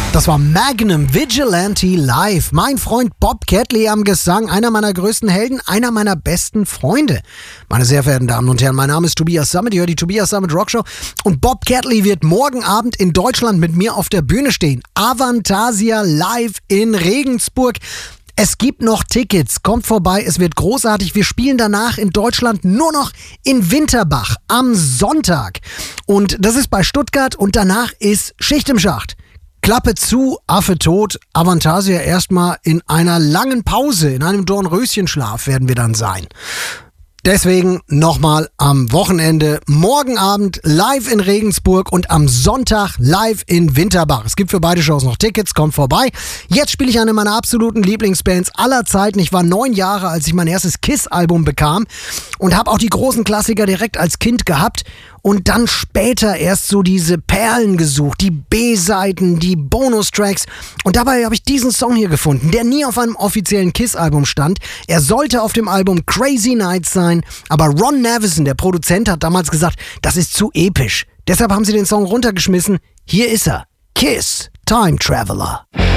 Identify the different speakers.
Speaker 1: Das war Magnum Vigilante live. Mein Freund Bob Catley am Gesang, einer meiner größten Helden, einer meiner besten Freunde. Meine sehr verehrten Damen und Herren, mein Name ist Tobias Sammet, ihr hört die Tobias Sammet Rockshow und Bob Catley wird morgen Abend in Deutschland mit mir auf der Bühne stehen. Avantasia live in Regensburg. Es gibt noch Tickets, kommt vorbei, es wird großartig. Wir spielen danach in Deutschland nur noch in Winterbach am Sonntag. Und das ist bei Stuttgart und danach ist Schicht im Schacht. Klappe zu, Affe tot, Avantasia erstmal in einer langen Pause, in einem Dornröschenschlaf werden wir dann sein. Deswegen nochmal am Wochenende, morgen Abend live in Regensburg und am Sonntag live in Winterbach. Es gibt für beide Shows noch Tickets, kommt vorbei. Jetzt spiele ich eine meiner absoluten Lieblingsbands aller Zeiten. Ich war 9 Jahre, als ich mein erstes KISS-Album bekam und habe auch die großen Klassiker direkt als Kind gehabt. Und dann später erst so diese Perlen gesucht, die B-Seiten, die Bonustracks. Und dabei habe ich diesen Song hier gefunden, der nie auf einem offiziellen KISS-Album stand. Er sollte auf dem Album Crazy Nights sein, aber Ron Nevison, der Produzent, hat damals gesagt, das ist zu episch. Deshalb haben sie den Song runtergeschmissen. Hier ist er. KISS, Time Traveler.